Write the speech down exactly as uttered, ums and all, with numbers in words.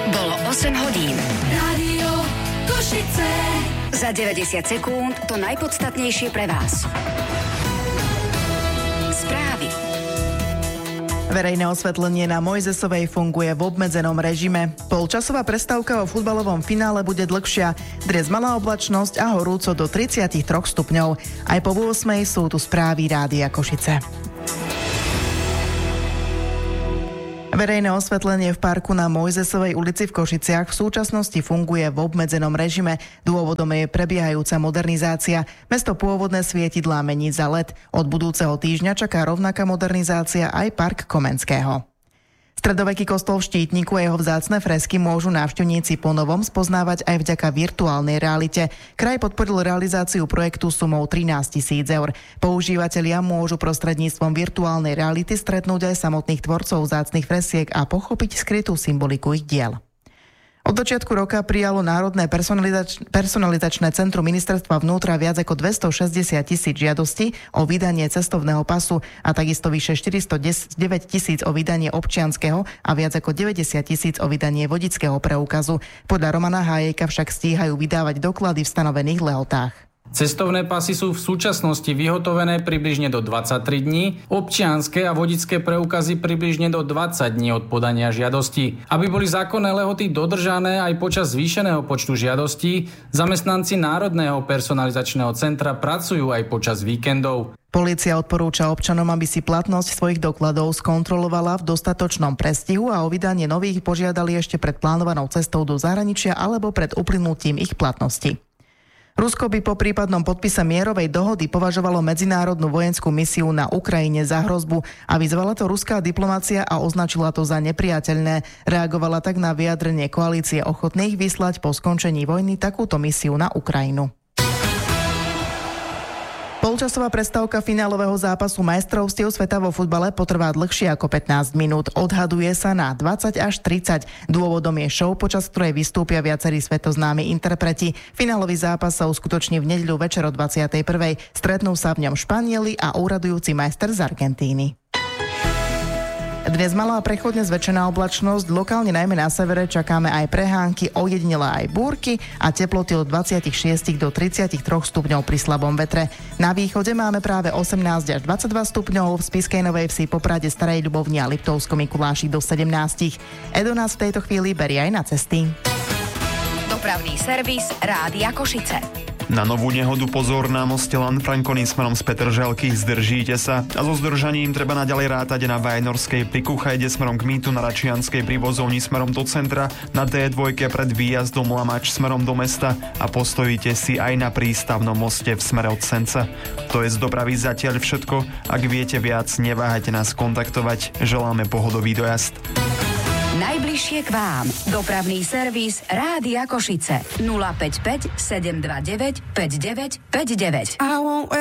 Bolo osem hodín. Rádio Košice. Za deväťdesiat sekúnd to najpodstatnejšie pre vás. Správy. Verejné osvetlenie na Mojzesovej funguje v obmedzenom režime. Polčasová prestávka vo futbalovom finále bude dlhšia. Dnes malá oblačnosť a horúco do tridsaťtri stupňov. Aj po ôsmej sú tu správy Rádia Košice. Verejné osvetlenie v parku na Mojzesovej ulici v Košiciach v súčasnosti funguje v obmedzenom režime. Dôvodom je prebiehajúca modernizácia. Mesto pôvodné svietidlá mení za el é dé. Od budúceho týždňa čaká rovnaká modernizácia aj park Komenského. Stredoveký kostol v Štítniku a jeho vzácne fresky môžu návštevníci ponovom spoznávať aj vďaka virtuálnej realite. Kraj podporil realizáciu projektu sumou trinásť tisíc eur. Používatelia môžu prostredníctvom virtuálnej reality stretnúť aj samotných tvorcov vzácnych fresiek a pochopiť skrytú symboliku ich diel. Od začiatku roka prijalo Národné personalizač- personalizačné centrum ministerstva vnútra viac ako dvestošesťdesiat tisíc žiadostí o vydanie cestovného pasu a takisto vyše štyristodeväť tisíc o vydanie občianskeho a viac ako deväťdesiat tisíc o vydanie vodičského preukazu. Podľa Romana Hájeka však stíhajú vydávať doklady v stanovených lehotách. Cestovné pasy sú v súčasnosti vyhotovené približne do dvadsaťtri dní, občianske a vodičské preukazy približne do dvadsať dní od podania žiadosti. Aby boli zákonné lehoty dodržané aj počas zvýšeného počtu žiadostí, zamestnanci Národného personalizačného centra pracujú aj počas víkendov. Polícia odporúča občanom, aby si platnosť svojich dokladov skontrolovala v dostatočnom prestihu a o vydanie nových požiadali ešte pred plánovanou cestou do zahraničia alebo pred uplynutím ich platnosti. Rusko by po prípadnom podpise mierovej dohody považovalo medzinárodnú vojenskú misiu na Ukrajine za hrozbu a vyzvala to ruská diplomácia a označila to za nepriateľné. Reagovala tak na vyjadrenie koalície ochotných vyslať po skončení vojny takúto misiu na Ukrajinu. Polčasová prestávka finálového zápasu majstrovstiev sveta vo futbale potrvá dlhšie ako pätnásť minút. Odhaduje sa na dvadsať až tridsať. Dôvodom je show, počas ktorej vystúpia viacerí svetoznámi interpreti. Finálový zápas sa uskutoční v nedeľu večer o dvadsiatej prvej. Stretnú sa v ňom Španieli a úradujúci majster z Argentíny. Dnes malá prechodne zväčšená oblačnosť, lokálne najmä na severe čakáme aj prehánky, ojedinele aj búrky a teploty od dvadsaťšesť do tridsaťtri stupňov pri slabom vetre. Na východe máme práve osemnásť až dvadsaťdva stupňov, v Spišskej Novej Vsi, Poprade, Starej Ľubovni a Liptovskom Mikuláši do sedemnásť. Edo nás v tejto chvíli berie aj na cesty. Dopravný servis Rádia Košice. Na novú nehodu pozor na moste Lanfrankoný smerom z Petržalky, zdržíte sa a so zdržaním treba naďalej rátať na Vajnorskej pri Kuchajde smerom k Mýtu, na Račianskej pri Vozovni smerom do centra, na dé dva pred výjazdom Lamač smerom do mesta a postojíte si aj na prístavnom moste v smere od Senca. To je z dopravy zatiaľ všetko. Ak viete viac, neváhajte nás kontaktovať. Želáme pohodový dojazd. Najbližšie k vám. Dopravný servis Rádia Košice. nula päť päť sedem dva deväť päť deväť päť deväť.